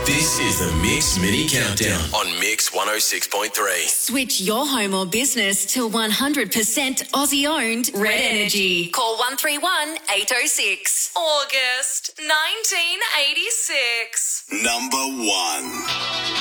This is the Mix Mini Countdown on Mix 106.3. Switch your home or business to 100% Aussie-owned Red Energy. Call 131 806. August 1986. Number 1.